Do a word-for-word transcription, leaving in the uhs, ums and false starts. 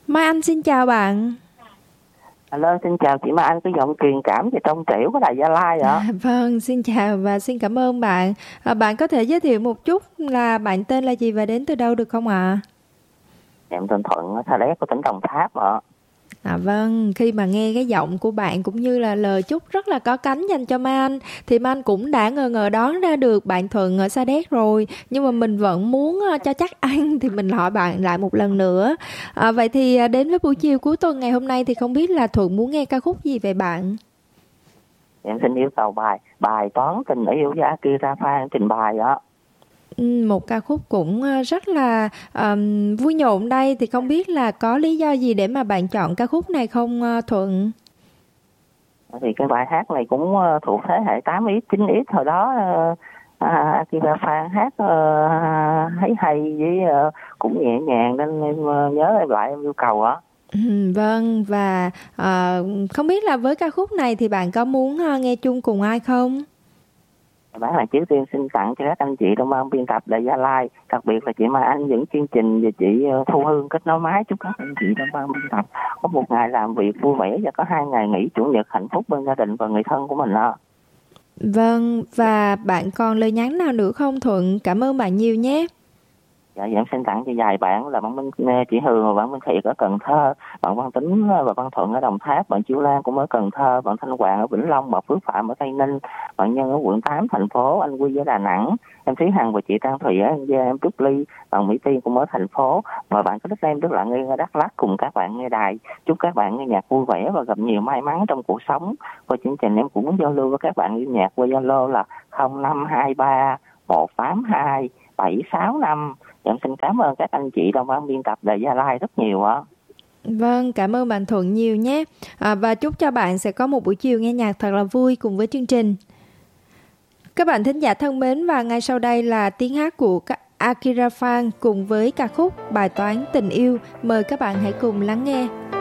Mai Anh xin chào bạn. Alo, xin chào chị Mai Anh, có giọng truyền cảm về trong trẻo của Đài Gia Lai ạ. À, vâng, xin chào và xin cảm ơn bạn. À, bạn có thể giới thiệu một chút là bạn tên là gì và đến từ đâu được không ạ? Em tên Thuận, ở Sa Đéc của tỉnh Đồng Tháp ạ. À vâng, khi mà nghe cái giọng của bạn cũng như là lời chúc rất là có cánh dành cho Mai Anh thì Mai Anh cũng đã ngờ ngờ đoán ra được bạn Thuận ở Sa Đéc rồi, nhưng mà mình vẫn muốn uh, cho chắc ăn thì mình hỏi bạn lại một lần nữa. À, vậy thì uh, đến với buổi chiều cuối tuần ngày hôm nay thì không biết là Thuận muốn nghe ca khúc gì về bạn? Em xin yêu cầu bài bài toán tình yêu với Akira Phan trình bày ạ. Một ca khúc cũng rất là um, vui nhộn đây, thì không biết là có lý do gì để mà bạn chọn ca khúc này không Thuận? Thì cái bài hát này cũng thuộc thế hệ tám x, chín x hồi đó. uh, Akira Phan hát uh, thấy hay với uh, cũng nhẹ nhàng nên em uh, nhớ em lại em yêu cầu ạ. Ừ, vâng, và uh, không biết là với ca khúc này thì bạn có muốn uh, nghe chung cùng ai không? Bản là trước tiên xin tặng cho các anh chị trong ban biên tập Đài Gia Lai, đặc biệt là chị Mai Anh dẫn chương trình, và chị Thu Hương kết nối máy. Chúc các anh chị trong ban biên tập có một ngày làm việc vui vẻ và có hai ngày nghỉ chủ nhật hạnh phúc bên gia đình và người thân của mình ạ. Vâng, và bạn còn lời nhắn nào nữa không Thuận? Cảm ơn bạn nhiều nhé. Dạ, em xin tặng cho vài bạn là bạn Minh chị Hường và bạn Minh Thiệt ở Cần Thơ, bạn Văn Tính và Văn Thuận ở Đồng Tháp, bạn Chiêu Lan cũng ở Cần Thơ, bạn Thanh Hoàng ở Vĩnh Long, bạn Phước Phạm ở Tây Ninh, bạn Nhân ở quận tám thành phố, anh Quy ở Đà Nẵng, em Thúy Hằng và chị Trang Thùy ở An Giang, em Trúc Ly, bạn Mỹ Tiên cũng ở thành phố, và bạn có đức em rất là nghe ở Đắk Lắk cùng các bạn nghe đài. Chúc các bạn nghe nhạc vui vẻ và gặp nhiều may mắn trong cuộc sống. Qua chương trình em cũng muốn giao lưu với các bạn yêu nhạc qua Zalo là không năm hai ba một tám hai bảy sáu năm. Em xin cảm ơn các anh chị trong ban biên tập Đài Gia Lai rất nhiều ạ. Vâng, cảm ơn bạn Thuận nhiều nhé. À, và chúc cho bạn sẽ có một buổi chiều nghe nhạc thật là vui cùng với chương trình. Các bạn thính giả thân mến, và ngay sau đây là tiếng hát của Akira Phan cùng với ca khúc Bài toán tình yêu. Mời các bạn hãy cùng lắng nghe.